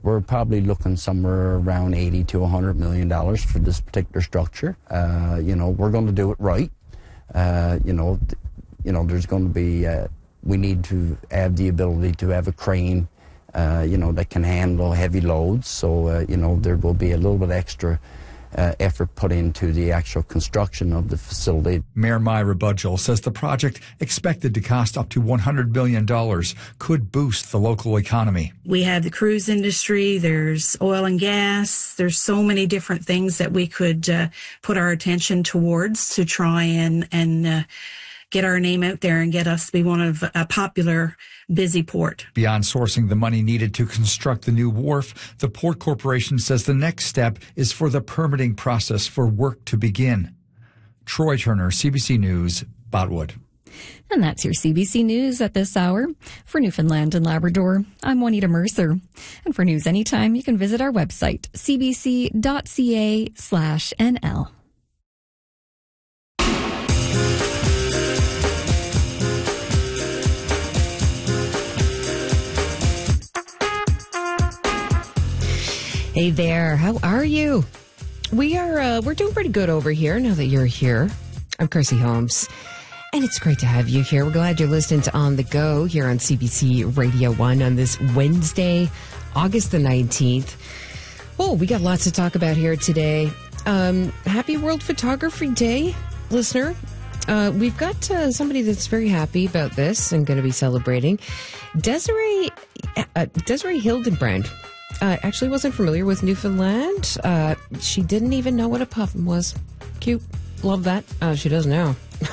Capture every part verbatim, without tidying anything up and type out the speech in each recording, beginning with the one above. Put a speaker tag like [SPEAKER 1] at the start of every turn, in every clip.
[SPEAKER 1] we're probably looking somewhere around eighty to one hundred million dollars for this particular structure. Uh, you know, we're going to do it right. Uh, you know, th- you know, there's going to be, uh, we need to have the ability to have a crane, uh, you know, that can handle heavy loads. So, uh, you know, there will be a little bit extra Uh, effort put into the actual construction of the facility.
[SPEAKER 2] Mayor Myra Budgell says the project, expected to cost up to one hundred billion dollars, could boost the local economy.
[SPEAKER 3] We have the cruise industry, there's oil and gas, there's so many different things that we could uh, put our attention towards to try and, and uh, get our name out there and get us to be one of a popular, busy port.
[SPEAKER 2] Beyond sourcing the money needed to construct the new wharf, the Port Corporation says the next step is for the permitting process for work to begin. Troy Turner, C B C News, Botwood.
[SPEAKER 4] And that's your C B C News at this hour. For Newfoundland and Labrador, I'm Juanita Mercer. And for news anytime, you can visit our website, cbc.ca slash NL.
[SPEAKER 5] Hey there, how are you? We are, uh, we're doing pretty good over here now that you're here. I'm Kirsty Holmes, and it's great to have you here. We're glad you're listening to On the Go here on C B C Radio one on this Wednesday, August the nineteenth. Oh, we got lots to talk about here today. Um, happy World Photography Day, listener. Uh, we've got uh, somebody that's very happy about this and going to be celebrating. Desiree, uh, Desiree Hildenbrand. Uh, actually wasn't familiar with Newfoundland. Uh, she didn't even know what a puffin was. Cute. Love that. Uh, she does now.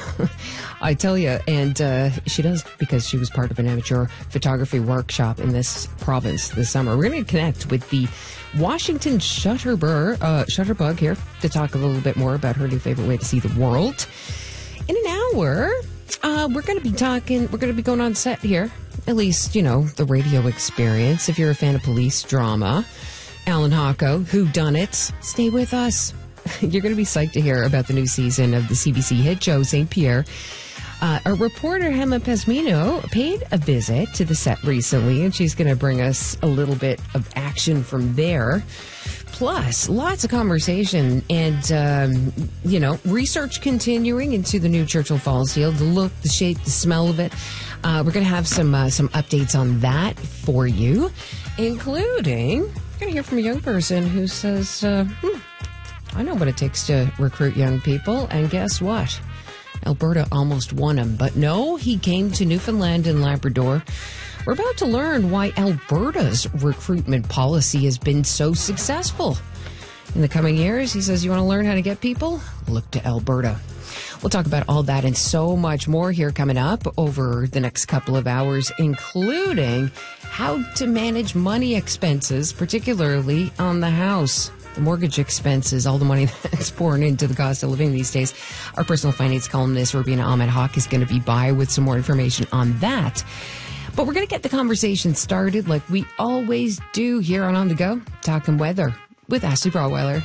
[SPEAKER 5] I tell you. And uh, she does because she was part of an amateur photography workshop in this province this summer. We're going to connect with the Washington Shutterbug, uh, Shutterbug here to talk a little bit more about her new favorite way to see the world. In an hour, uh, we're going to be talking, we're going to be going on set here. At least, you know, the radio experience. If you're a fan of police drama, Alan Hocko, Whodunit, stay with us. You're going to be psyched to hear about the new season of the C B C hit show Saint Pierre. Uh, our reporter, Hema Pesmino, paid a visit to the set recently, and she's going to bring us a little bit of action from there. Plus, lots of conversation and, um, you know, research continuing into the new Churchill Falls deal, the look, the shape, the smell of it. Uh, we're going to have some uh, some updates on that for you, including we're going to hear from a young person who says, uh, hmm, I know what it takes to recruit young people, and guess what? Alberta almost won him, but no, he came to Newfoundland and Labrador. We're about to learn why Alberta's recruitment policy has been so successful. In the coming years, he says, you want to learn how to get people? Look to Alberta. We'll talk about all that and so much more here coming up over the next couple of hours, including how to manage money expenses, particularly on the house. The mortgage expenses, all the money that's pouring into the cost of living these days. Our personal finance columnist, Rubina Ahmed Haq, is going to be by with some more information on that. But we're going to get the conversation started like we always do here on On The Go, talking weather with Ashley Broadweiler.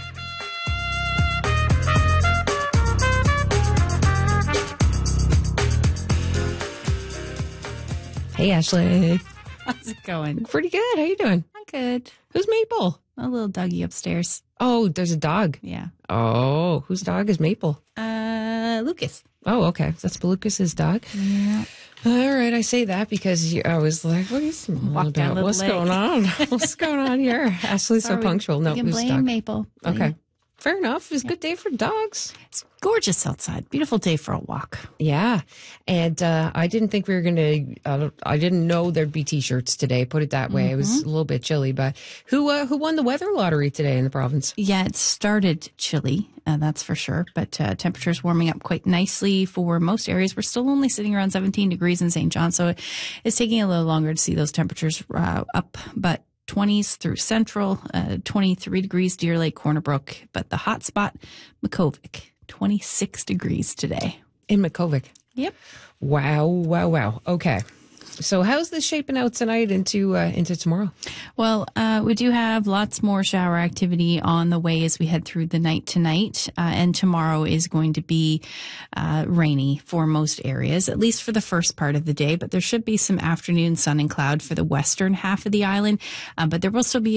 [SPEAKER 5] Hey, Ashley.
[SPEAKER 6] How's it going?
[SPEAKER 5] Pretty good. How you doing?
[SPEAKER 6] I'm good.
[SPEAKER 5] Who's Maple?
[SPEAKER 6] A little doggy upstairs.
[SPEAKER 5] Oh, there's a dog.
[SPEAKER 6] Yeah.
[SPEAKER 5] Oh, whose dog is Maple?
[SPEAKER 6] Uh, Lucas.
[SPEAKER 5] Oh, okay. That's Lucas's dog.
[SPEAKER 6] Yeah.
[SPEAKER 5] All right, I say that because you, I was like, what are you smiling about? What's
[SPEAKER 6] leg.
[SPEAKER 5] going on? What's going on here? Ashley's so
[SPEAKER 6] Sorry,
[SPEAKER 5] punctual. No,
[SPEAKER 6] we can
[SPEAKER 5] who's
[SPEAKER 6] blame
[SPEAKER 5] dog?
[SPEAKER 6] Maple. Blame.
[SPEAKER 5] Okay. Fair enough. It's a
[SPEAKER 6] Yeah.
[SPEAKER 5] good day for dogs.
[SPEAKER 6] It's gorgeous outside. Beautiful day for a walk.
[SPEAKER 5] Yeah. And uh, I didn't think we were going to, uh, I didn't know there'd be T-shirts today, put it that way.
[SPEAKER 6] Mm-hmm.
[SPEAKER 5] It was a little bit chilly, but who uh, who won the weather lottery today in the province?
[SPEAKER 6] Yeah, it started chilly, uh, that's for sure. But uh, temperatures warming up quite nicely for most areas. We're still only sitting around seventeen degrees in Saint John, so it's taking a little longer to see those temperatures uh, up. But twenties through Central, uh, twenty-three degrees Deer Lake, Corner Brook. But the hot spot, Makkovik, twenty-six degrees today.
[SPEAKER 5] In Makkovik.
[SPEAKER 6] Yep.
[SPEAKER 5] Wow, wow, wow. Okay. So how's this shaping out tonight into uh, into tomorrow?
[SPEAKER 6] Well, uh, we do have lots more shower activity on the way as we head through the night tonight. Uh, and tomorrow is going to be uh, rainy for most areas, at least for the first part of the day. But there should be some afternoon sun and cloud for the western half of the island. Uh, but there will still be